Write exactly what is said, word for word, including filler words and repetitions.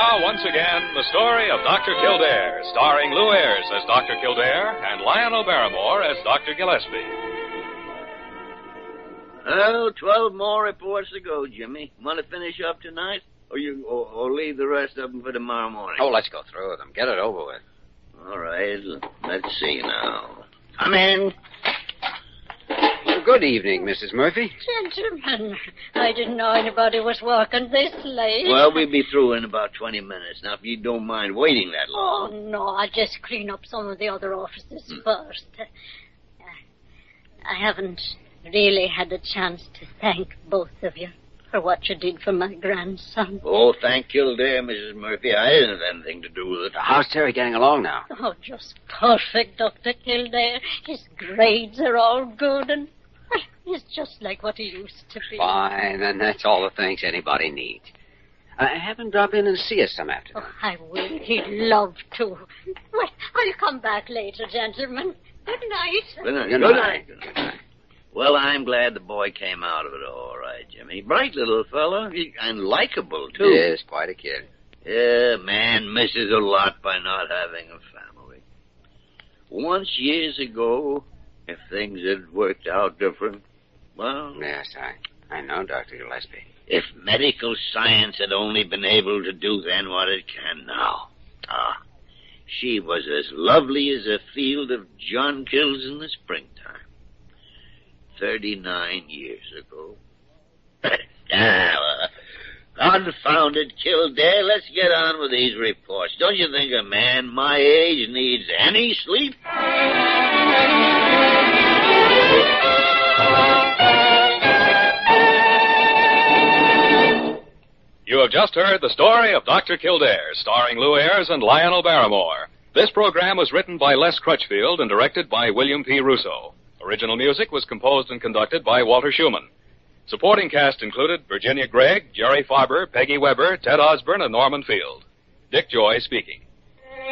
now, once again, the story of Doctor Kildare, starring Lou Ayres as Doctor Kildare and Lionel Barrymore as Doctor Gillespie. Oh, twelve more reports to go, Jimmy. Want to finish up tonight? Or you, or, or leave the rest of them for tomorrow morning? Oh, let's go through them. Get it over with. All right. Let's see now. Come in. Good evening, Missus Murphy. Gentlemen, I didn't know anybody was working this late. Well, we'll be through in about twenty minutes. Now, if you don't mind waiting that long. Oh, no, I'll just clean up some of the other offices hmm. first. Uh, I haven't really had a chance to thank both of you for what you did for my grandson. Oh, thank Kildare, Missus Murphy. I didn't have anything to do with it. How's Terry getting along now? Oh, just perfect, Doctor Kildare. His grades are all good, and well, he's just like what he used to be. Fine, and that's all the thanks anybody needs. Uh, have him drop in and see us some afternoon. Oh, I will. He'd love to. Well, I'll come back later, gentlemen. Good night. Good night. Good night. Good night. Good night. Well, I'm glad the boy came out of it all right, Jimmy. Bright little fellow, and likable, too. Yes, quite a kid. Yeah, man misses a lot by not having a family. Once, years ago, if things had worked out different, well... Yes, I, I know, Doctor Gillespie. If medical science had only been able to do then what it can now. Ah, she was as lovely as a field of jonquils in the springtime. Thirty-nine years ago. ah, well, confounded Kildare. Let's get on with these reports. Don't you think a man my age needs any sleep? You have just heard the story of Doctor Kildare, starring Lou Ayres and Lionel Barrymore. This program was written by Les Crutchfield and directed by William P. Russo. Original music was composed and conducted by Walter Schumann. Supporting cast included Virginia Gregg, Jerry Farber, Peggy Weber, Ted Osborne, and Norman Field. Dick Joy speaking.